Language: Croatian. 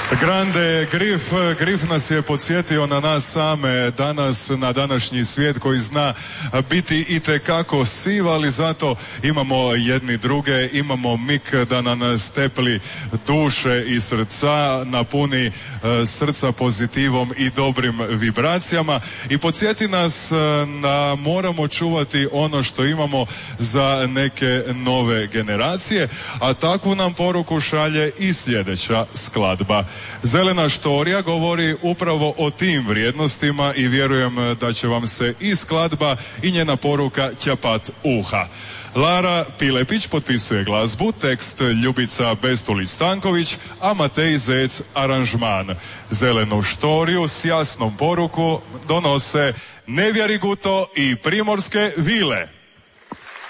Grande Grif nas je podsjetio na nas same danas, na današnji svijet koji zna biti itekako siv, ali zato imamo jedni druge, imamo mik da nam stepli duše i srca, napuni srca pozitivom i dobrim vibracijama i podsjeti nas da moramo čuvati ono što imamo za neke nove generacije, a takvu nam poruku šalje i sljedeća skladba. Zelena štorija govori upravo o tim vrijednostima i vjerujem da će vam se i skladba i njena poruka ćapat uha. Lara Pilepić potpisuje glazbu, tekst Ljubica Bestulić-Stanković, a Matej Zec aranžman. Zelenu štoriju s jasnom poruku donose Nevjeri Guto i Primorske vile.